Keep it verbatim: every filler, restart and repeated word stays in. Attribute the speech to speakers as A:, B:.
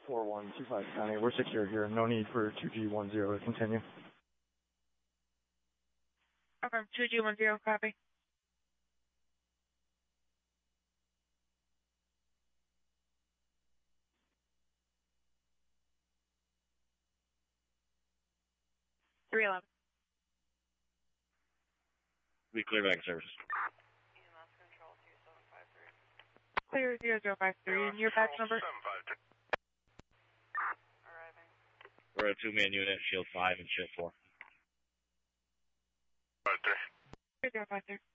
A: four one two five County. We're secure here. No need for two G one zero to continue.
B: Okay, two G one zero, copy. three eleven.
C: We clear back service.
D: E M S control two seven five three.
B: Clear zero zero five three, and your batch number?
D: Arriving.
C: We're a two-man unit, shield five and shield four.
D: Five three.
B: zero zero five three.